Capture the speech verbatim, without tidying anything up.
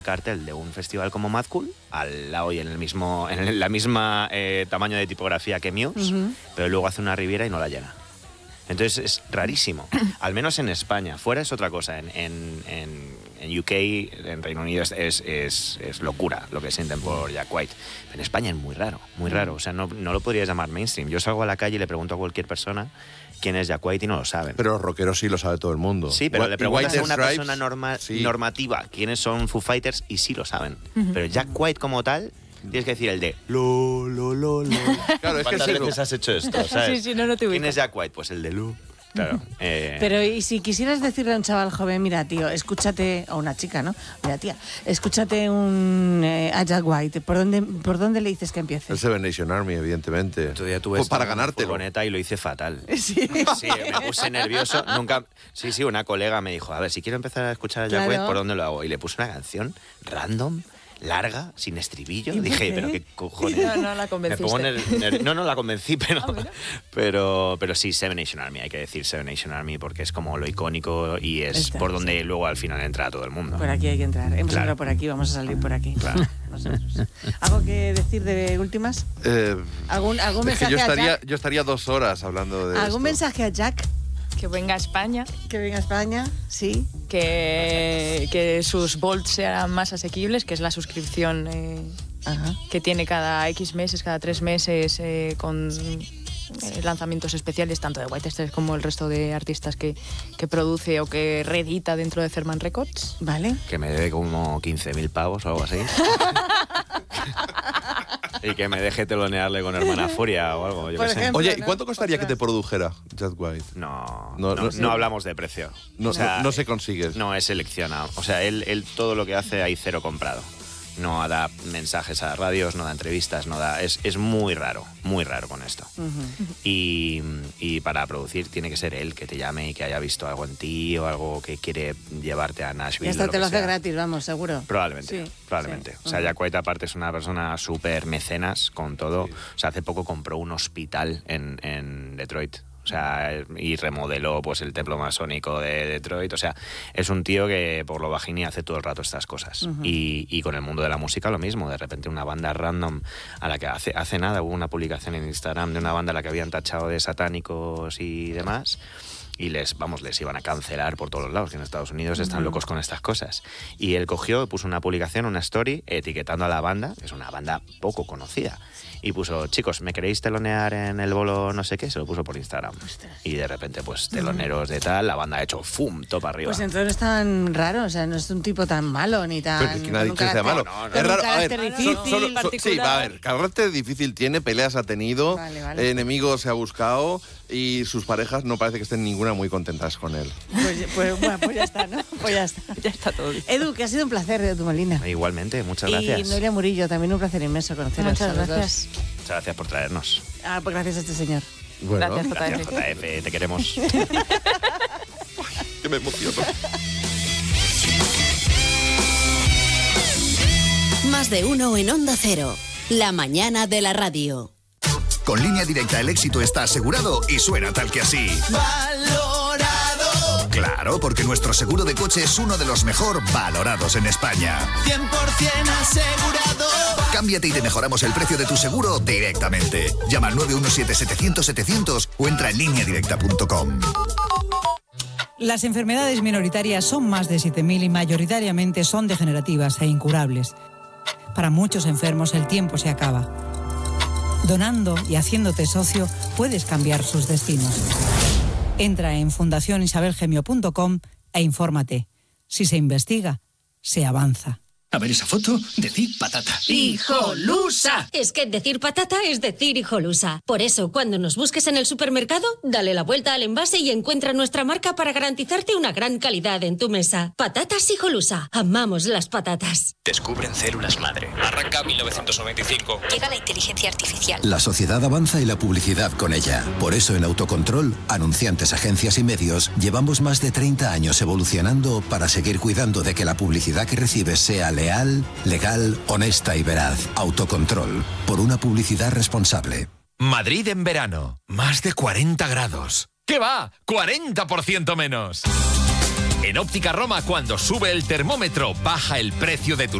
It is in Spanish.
cartel de un festival como Mad Cool al lado y en el mismo en la misma eh, tamaño de tipografía que Muse, uh-huh. pero luego hace una Riviera y no la llena. Entonces es rarísimo, al menos en España. Fuera es otra cosa. En, en, en, en U K, en Reino Unido, es, es, es, es locura lo que sienten por Jack White. Pero en España es muy raro, muy raro. O sea, no, no lo podrías llamar mainstream. Yo salgo a la calle y le pregunto a cualquier persona quién es Jack White y no lo saben. Pero los rockeros sí lo sabe todo el mundo. Sí, pero What, le preguntas a una Stripes, persona norma, sí. normativa quiénes son Foo Fighters y sí lo saben. Uh-huh. Pero Jack White como tal... Tienes que decir el de lo, lo, lo, lo. Claro, es que ¿Cuántas veces has hecho esto? ¿Sabes? Sí, sí, no, no te ubico. ¿Quién es Jack White? Pues el de lo. Claro. Eh... Pero y si quisieras decirle a un chaval joven, mira, tío, escúchate, o una chica, ¿no? Mira, tía, escúchate un eh, a Jack White, ¿por dónde, ¿por dónde le dices que empiece? El Seven Nation Army, evidentemente. Todavía tuve pues para ganártelo. Y lo hice fatal. Sí. Sí, me puse nervioso. Nunca. Sí, sí, una colega me dijo, a ver, si quiero empezar a escuchar a Jack claro. White, ¿por dónde lo hago? Y le puse una canción random, larga, sin estribillo. Dije, qué? pero qué cojones. No, no la convenciste. Me pongo ner- ner- no, no la convencí, pero, Ah, pero, pero sí, Seven Nation Army, hay que decir Seven Nation Army porque es como lo icónico y es Está, por donde sí. luego al final entra todo el mundo. Por aquí hay que entrar. Hemos Claro. entrado por aquí, vamos a salir por aquí. Claro. Nosotros. ¿Algo que decir de últimas? Eh, ¿Algún, algún es que mensaje yo a estaría, Jack? yo estaría dos horas hablando de ¿Algún esto. mensaje a Jack? Que venga a España, Que venga a España, sí. que, que sus Volt sean más asequibles, que es la suscripción eh, Ajá. que tiene cada X meses, cada tres meses, eh, con eh, lanzamientos especiales, tanto de White Stripes como el resto de artistas que, que produce o que reedita dentro de Cerman Records. Vale. Que me debe como quince mil pavos o algo así. Y que me deje telonearle con Hermana Furia o algo, yo Por qué sé. ejemplo. Oye, ¿y ¿no? cuánto costaría que te produjera Jack White? No, No, no, no- no hablamos de precio. No, O sea, no, no se consigue. No, es seleccionado. O sea, él, él todo lo que hace hay cero comprado. No da mensajes a radios, no da entrevistas, no da... Es, es muy raro, muy raro con esto. Uh-huh. Y, y para producir tiene que ser él que te llame y que haya visto algo en ti o algo que quiere llevarte a Nashville. Y hasta o lo te que lo hace sea. gratis, vamos, seguro. Probablemente, Sí, probablemente. sí. O sea, Ujú. Jack White aparte es una persona súper mecenas con todo. Sí. O sea, hace poco compró un hospital en, en Detroit. O sea, y remodeló pues el templo masónico de Detroit. O sea, es un tío que por lo bajini hace todo el rato estas cosas. Uh-huh. Y, y con el mundo de la música lo mismo. De repente una banda random a la que hace, hace nada hubo una publicación en Instagram de una banda a la que habían tachado de satánicos y demás. Y les, vamos, les iban a cancelar por todos los lados, que en Estados Unidos están uh-huh. locos con estas cosas. Y él cogió, puso una publicación, una story, etiquetando a la banda, que es una banda poco conocida. Y puso, chicos, ¿me queréis telonear en el bolo no sé qué? Se lo puso por Instagram. Ostras. Y de repente, pues, teloneros de tal, la banda ha hecho ¡fum! Top arriba. Pues entonces no es tan raro, o sea, no es un tipo tan malo ni tan... Pero es que nadie dice que sea malo. No, no, no. Es raro, a ver, difícil, so- solo- so- sí, va a ver, carácter difícil tiene, peleas ha tenido, Vale, vale. enemigos se ha buscado y sus parejas no parece que estén ninguna muy contentas con él. Pues, pues, bueno, pues ya está, ¿no? Pues ya está. Ya está todo dicho. Edu, que ha sido un placer de tu Molina. Igualmente, muchas gracias. Y Noelia Murillo, también un placer inmenso conoceros. Muchas a los gracias. Muchas gracias por traernos. dos. Ah, pues gracias a este señor. Bueno, Gracias, J F. Gracias, J F, te queremos. que me emociono. Más de uno en Onda Cero. La mañana de la radio. Con Línea Directa el éxito está asegurado y suena tal que así. Valorado. Claro, porque nuestro seguro de coche es uno de los mejor valorados en España. cien por ciento asegurado. Cámbiate y te mejoramos el precio de tu seguro directamente. Llama al nueve uno siete setecientos setecientos o entra en línea directa punto com. Las enfermedades minoritarias son más de siete mil y mayoritariamente son degenerativas e incurables. Para muchos enfermos el tiempo se acaba. Donando y haciéndote socio puedes cambiar sus destinos. Entra en fundación isabel gemio punto com e infórmate. Si se investiga, se avanza. A ver esa foto, decid patata. ¡Hijolusa! Es que decir patata es decir hijolusa. Por eso, cuando nos busques en el supermercado, dale la vuelta al envase y encuentra nuestra marca para garantizarte una gran calidad en tu mesa. Patatas Hijolusa. Amamos las patatas. Descubren células madre. Arranca mil novecientos noventa y cinco. Llega la inteligencia artificial. La sociedad avanza y la publicidad con ella. Por eso en Autocontrol, anunciantes, agencias y medios, llevamos más de treinta años evolucionando para seguir cuidando de que la publicidad que recibes sea leal, legal, honesta y veraz. Autocontrol. Por una publicidad responsable. Madrid en verano. Más de cuarenta grados. ¿Qué va? ¡cuarenta por ciento menos! En Óptica Roma, cuando sube el termómetro, baja el precio de tu